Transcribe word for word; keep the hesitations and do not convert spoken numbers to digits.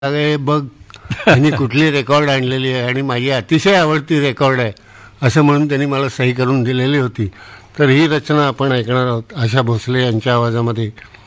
अरे बघ त्यांनी कुठली रेकॉर्ड आणलेली आहे आणि माझी अतिशय आवडती रेकॉर्ड आहे असं म्हणून त्यांनी मला सही करून दिलेली होती. तर ही रचना आपण ऐकणार आहोत आशा भोसले यांच्या आवाजामध्ये.